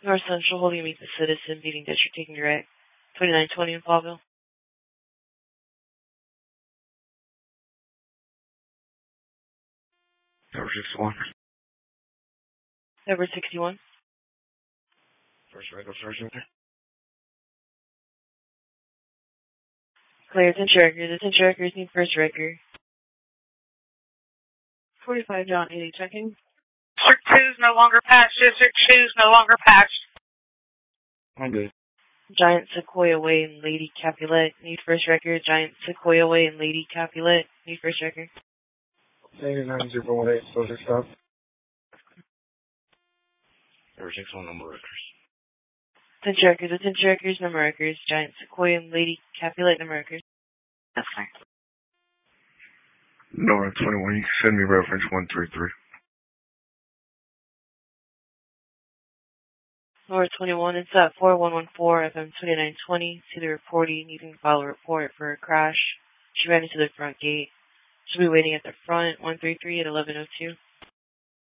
North Central holding meet the Citizen, beating District taking direct. 2920 in Fallville. Number 61. Number 61. First regular sergeant there. Clear, 10 trackers. 10 trackers need first record. 45 John 80 checking. District 2 is no longer patched. District 2 is no longer patched. I'm good. Giant Sequoia Way and Lady Capulet need first record. Giant Sequoia Way and Lady Capulet need first record. 89-018, social stop. Number 61, number records. 10 trackers. 10 trackers, number records. Giant Sequoia and Lady Capulet, number records. That's fine. Nora 21, you can send me reference 133. Nora 21, it's at 4114 FM 2920. See the reporting. You can file a report for a crash. She ran into the front gate. She'll be waiting at the front, 133 at 1102.